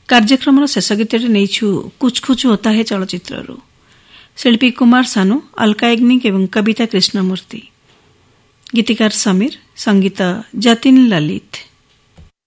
କାର୍ଯ୍ୟକ୍ରମର ଶେଷ ଗୀତଟି ନେଇଛୁ କୁଛ କୁଛ ହୋତା ହେ ଚଳଚ୍ଚିତ୍ରରୁ। ଶିଳ୍ପୀ କୁମାର ସାନୁ, ଅଲକା ୟାଗ୍ନିକ୍ ଏବଂ କବିତା କୃଷ୍ଣମୂର୍ତ୍ତି। ଗୀତିକାର ସମୀର, ସଙ୍ଗୀତ ଯତୀନ ଲଲିତ।